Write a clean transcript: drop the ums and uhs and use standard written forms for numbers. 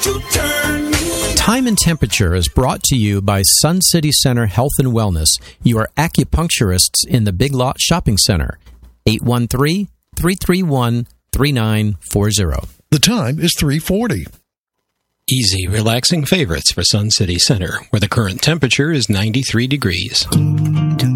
to turn me. Time and Temperature is brought to you by Sun City Center Health and Wellness, your acupuncturists in the Big Lot Shopping Center. 813-331-3940. The time is 3:40. Easy, relaxing favorites for Sun City Center, where the current temperature is 93 degrees.